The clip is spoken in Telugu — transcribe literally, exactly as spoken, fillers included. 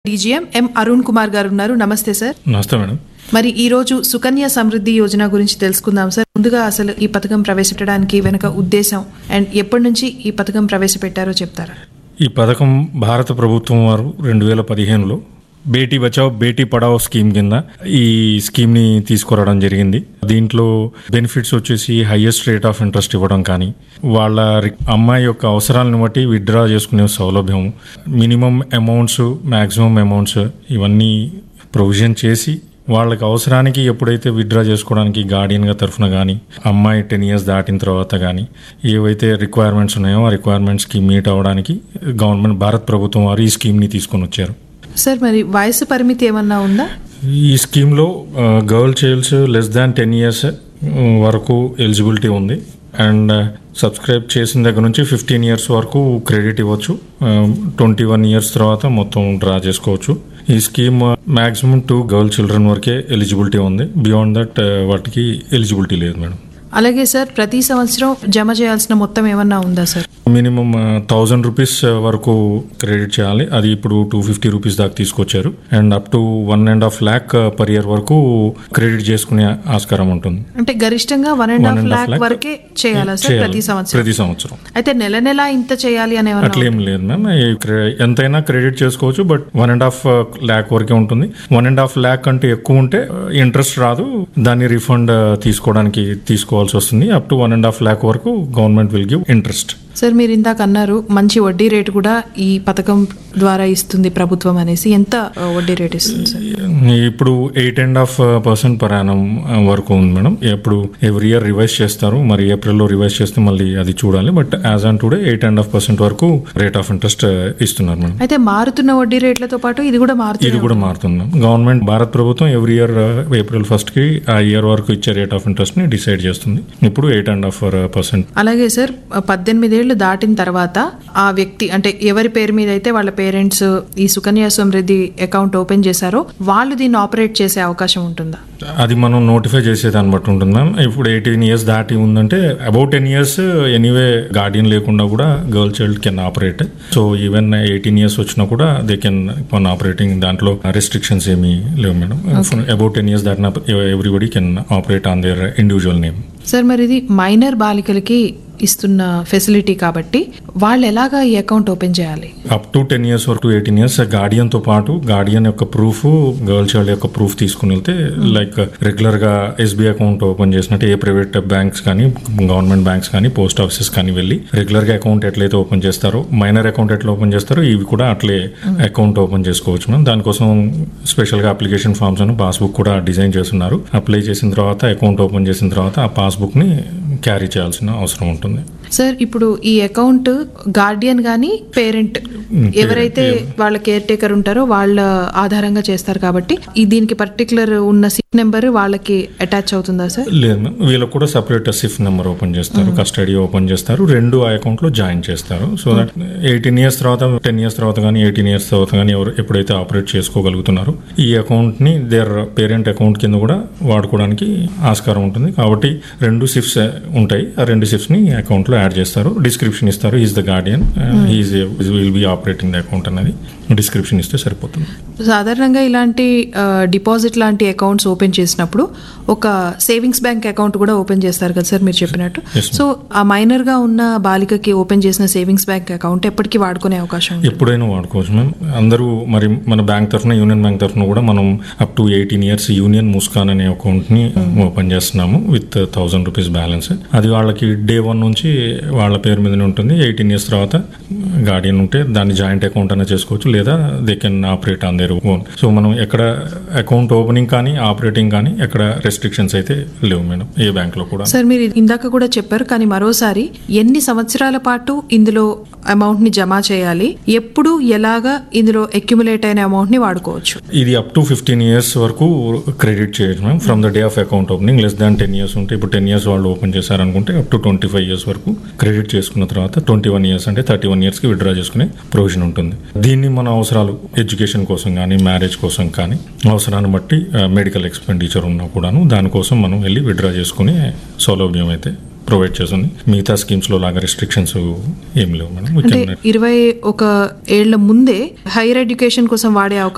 డీజీఎం ఎం అరుణ్ కుమార్ గారు ఉన్నారు. నమస్తే సార్. నమస్తే మేడం. మరి ఈ రోజు సుకన్య సమృద్ధి యోజన గురించి తెలుసుకుందాం సార్. ముందుగా అసలు ఈ పథకం ప్రవేశపెట్టడానికి వెనుక ఉద్దేశం అండ్ ఎప్పటి నుంచి ఈ పథకం ప్రవేశపెట్టారో చెప్తారా? ఈ పథకం భారత ప్రభుత్వం వారు రెండు వేల పదిహేనులో బేటీ బచావ్ బేటీ పడావ్ స్కీమ్ కింద ఈ స్కీమ్ ని తీసుకురావడం జరిగింది. దీంట్లో బెనిఫిట్స్ వచ్చేసి హైయెస్ట్ రేట్ ఆఫ్ ఇంట్రెస్ట్ ఇవ్వడం కానీ, వాళ్ళ అమ్మాయి యొక్క అవసరాలను బట్టి విత్డ్రా చేసుకునే సౌలభ్యం, మినిమం అమౌంట్స్ మ్యాక్సిమం అమౌంట్స్ ఇవన్నీ ప్రొవిజన్ చేసి వాళ్ళకి అవసరానికి ఎప్పుడైతే విత్డ్రా చేసుకోవడానికి గార్డియన్గా తరఫున కానీ, అమ్మాయి టెన్ ఇయర్స్ దాటిన తర్వాత కానీ ఏవైతే రిక్వైర్మెంట్స్ ఉన్నాయో ఆ రిక్వైర్మెంట్స్కి మీట్ అవ్వడానికి గవర్నమెంట్ భారత ప్రభుత్వం వారు ఈ స్కీమ్ని తీసుకొని వచ్చారు. సార్, మరి వయసు పరిమితి ఏమన్నా ఉందా? ఈ స్కీమ్లో girl child's less than ten years వరకు ఎలిజిబిలిటీ ఉంది. అండ్ సబ్స్క్రైబ్ చేసిన దగ్గర నుంచి ఫిఫ్టీన్ ఇయర్స్ వరకు క్రెడిట్ ఇవ్వచ్చు. ట్వంటీ వన్ ఇయర్స్ తర్వాత మొత్తం డ్రా చేసుకోవచ్చు. ఈ scheme maximum two girl children వరకే ఎలిజిబిలిటీ ఉంది. బియాండ్ దట్ వాటికి ఎలిజిబిలిటీ లేదు మేడం. అలాగే సార్, ప్రతి సంవత్సరం జమ చేయాల్సిన మొత్తం ఏమన్నా ఉందా సార్? మినిమం థౌజండ్ రూపీస్ వరకు క్రెడిట్ చేయాలి. అది ఇప్పుడు టూ ఫిఫ్టీ రూపీస్ దాకా తీసుకొచ్చారు. And up to one and half lakh per year వరకు క్రెడిట్ చేసుకునే ఆస్కారం ఉంటుంది. అంటే గరిష్టంగా వన్ అండ్ హాఫ్ ల్యాక్ వరకే చేయాలా సార్ ప్రతి సంవత్సరం? ప్రతి సంవత్సరం. అయితే నెల నెల ఇంత చేయాలి అనే అట్లేం లేదు మ్యామ్. ఎంతైనా క్రెడిట్ చేసుకోవచ్చు. But one and half lakh వరకే ఉంటుంది. వన్ అండ్ హాఫ్ ల్యాక్ అంటే ఎక్కువ ఉంటే ఇంట్రెస్ట్ రాదు, దాన్ని రిఫండ్ తీసుకోవడానికి తీసుకోవాల్సి వస్తుంది. Up to one and half lakh వరకు government will give interest. Sir, మీరు ఇందాక అన్నారు మంచి వడ్డీ రేటు కూడా ఈ పథకం ద్వారా ఇస్తుంది ప్రభుత్వం అనేసి. ఎంత వడ్డీ రేట్ ఇస్తుంది సార్? ఇప్పుడు eight and half percent per annum వరకు ఉంది మేడం. ఎప్పుడు ఎవ్రీ ఇయర్ రివైజ్ చేస్తారు. మరి ఏప్రిల్లో రివైజ్ చేస్తే మళ్ళీ అది చూడాలి. But as on today eight and half percent వరకు రేట్ ఆఫ్ ఇంట్రెస్ట్ ఇస్తున్నారు మేడం. అయితే మారుతున్న వడ్డీ రేట్లతో పాటు ఇది కూడా మారుతుంది. ఇది కూడా మారుతుంది. గవర్నమెంట్ భారత ప్రభుత్వం ఎవ్రీ ఇయర్ ఏప్రిల్ ఫస్ట్ కి ఆ ఇయర్ వరకు ఇచ్చే రేట్ ఆఫ్ ఇంట్రెస్ట్ ని డిసైడ్ చేస్తుంది. ఇప్పుడు ఎయిట్ అండ్ హాఫ్ పర్సెంట్. అలాగే సార్, పద్దెనిమిది ఏళ్లు దాటిన తర్వాత ఆ వ్యక్తి అంటే ఎవరి పేరు మీద అయితే వాళ్ళ పేరెంట్స్ ఈ సుకన్య సమృద్ధి అకౌంట్ ఓపెన్ చేశారో వాళ్ళు దీన్ని ఆపరేట్ చేసే అవకాశం ఉంటుందా? అది మనం నోటిఫై చేసేదాన్ని బట్టి ఉంటుంది మ్యామ్. ఇప్పుడు ఎయిటీన్ ఇయర్స్ దాటి ఉందంటే about ten years anyway Guardian లేకుండా కూడా girl child can operate. So even eighteen years వచ్చినా కూడా దే కెన్ వన్ ఆపరేటింగ్. దాంట్లో రెస్ట్రిక్షన్స్ ఏమీ లేవు మేడం. అబౌట్ టెన్ ఇయర్స్ దాటిన everybody can operate on their individual name. Sir, మరి ఇది మైనర్ బాలికలకి ఇస్తున్న ఫెసిలిటీ కాబట్టి వాళ్ళు ఎలాగా ఈ అకౌంట్ ఓపెన్ చేయాలి? అప్ టు టెన్ ఇయర్స్ వరకు ఎయిటీన్ ఇయర్స్ గార్డియన్ తో పాటు గార్డియన్ యొక్క ప్రూఫ్, గర్ల్ చైల్డ్ యొక్క ప్రూఫ్ తీసుకుని వెళ్తే లైక్ రెగ్యులర్ గా ఎస్బీఐ అకౌంట్ ఓపెన్ చేసినట్టు ఏ ప్రైవేట్ బ్యాంక్స్ కానీ గవర్నమెంట్ బ్యాంక్స్ కానీ పోస్ట్ ఆఫీసెస్ కానీ వెళ్ళి రెగ్యులర్ గా అకౌంట్ ఎట్లయితే ఓపెన్ చేస్తారో, మైనర్ అకౌంట్ ఎట్లా ఓపెన్ చేస్తారో ఇవి కూడా అట్లే అకౌంట్ ఓపెన్ చేసుకోవచ్చు మనం. దానికోసం స్పెషల్ గా అప్లికేషన్ ఫామ్స్ అని పాస్బుక్ కూడా డిజైన్ చేస్తున్నారు. అప్లై చేసిన తర్వాత అకౌంట్ ఓపెన్ చేసిన తర్వాత ఆ పాస్బుక్ ని క్యారీ చేయాల్సిన అవసరం ఉంటుంది. సార్, ఇప్పుడు ఈ అకౌంట్ గార్డియన్ గానీ పేరెంట్ ఎవరైతే వాళ్ళ కేర్ టేకర్ ఉంటారో వాళ్ళ ఆధారంగా చేస్తారు కాబట్టి ఈ దీనికి పర్టికులర్ ఉన్న సిఫ్ నెంబర్ వాళ్ళకి అటాచ్ అవుతుందా సార్? లేదు మ్యామ్. వీళ్ళకి కూడా సపరేట్ సిఫ్ నెంబర్ ఓపెన్ చేస్తారు, కస్టడీ ఓపెన్ చేస్తారు, రెండు ఆ అకౌంట్ లో జాయిన్ చేస్తారు. సో దట్ ఎయిటీన్ ఇయర్స్ తర్వాత టెన్ ఇయర్స్ తర్వాత కానీ ఎయిటీన్ ఇయర్స్ తర్వాత కానీ ఎవరు ఎప్పుడైతే ఆపరేట్ చేసుకోగలుగుతున్నారో ఈ అకౌంట్ ని దేర్ పేరెంట్ అకౌంట్ కింద కూడా వాడుకోవడానికి ఆస్కారం ఉంటుంది. కాబట్టి రెండు సిఫ్స్ ఉంటాయి. ఆ రెండు సిఫ్స్ ని అకౌంట్ లో యాడ్ చేస్తారు. డిస్క్రిప్షన్ ఇస్తారు, is the Guardian, is will be operating the account అనేది డిస్క్రిప్షన్ ఇస్తే సరిపోతుంది. సాధారణంగా ఇలాంటి డిపాజిట్ లాంటి అకౌంట్స్ ఓపెన్ చేసినప్పుడు ఒక సేవింగ్స్ బ్యాంక్ అకౌంట్ కూడా ఓపెన్ చేస్తారు కదా సార్ మీరు చెప్పినట్టు. సో ఆ మైనర్ గా ఉన్న బాలికకి ఓపెన్ చేసిన సేవింగ్స్ బ్యాంక్ అకౌంట్ ఎప్పటికీ వాడుకునే అవకాశం ఉంది? ఎప్పుడైనా వాడుకోవచ్చు మ్యామ్. అందరూ మరి మన బ్యాంక్ తరఫున యూనియన్ బ్యాంక్ తరఫున కూడా మనం up to eighteen years union Muskan అనే అకౌంట్ ని ఓపెన్ చేస్తున్నాము విత్ థౌసండ్ రూపీస్ బ్యాలెన్స్. అది వాళ్ళకి డే వన్ నుంచి వాళ్ళ పేరు మీదనే ఉంటుంది. ఎయిటీన్ ఇయర్స్ తర్వాత గార్డియన్ ఉంటే దాన్ని జాయింట్ అకౌంట్ అనే చేసుకోవచ్చు, లేదా they can operate on their own. So మనం ఎక్కడ అకౌంట్ ఓపెనింగ్ కానీ ఆపరేటింగ్ కానీ ఎక్కడ రెస్ట్రిక్షన్స్ అయితే లేవు మేడం ఏ బ్యాంక్ లో కూడా. సార్, మీరు ఇందాక కూడా చెప్పారు కానీ మరోసారి ఎన్ని సంవత్సరాల పాటు ఇందులో అమౌంట్ ని జమ చేయాలి, ఎప్పుడు ఎలాగా ఇందులో అక్యుములేట్ అయిన అమౌంట్ ని వాడుకోవచ్చు? ఇది అప్ టు ఫిఫ్టీన్ ఇయర్స్ వరకు క్రెడిట్ చేయొచ్చు ma'am from the day of account opening. Less than ten years ఉంటే ఇప్పుడు టెన్ ఇయర్స్ వాళ్ళు open చేశారనుకుంటే up to twenty five years వరకు క్రెడిట్ చేసుకున్న తర్వాత ట్వంటీ వన్ ఇయర్స్ అంటే థర్టీ వన్ ఇయర్స్ కి విత్డ్రా చేసుకునే ప్రొవిజన్ ఉంటుంది. దీన్ని మన అవసరాలు ఎడ్యుకేషన్ కోసం కానీ మ్యారేజ్ కోసం కానీ అవసరాన్ని బట్టి మెడికల్ ఎక్స్పెండిచర్ ఉన్నా కూడాను దానికోసం మనం వెళ్ళి విత్డ్రా చేసుకునే సౌలభ్యం అయితే ప్రొవైడ్ చేస్తుంది. మిగతా స్కీమ్స్ లో లాగా రెస్ట్రిక్షన్స్ ఏం లేవు మేడం. ఇరవై ఒక ఏళ్ల ముందే హైయర్ ఎడ్యుకేషన్ కోసం వాడే అవకాశం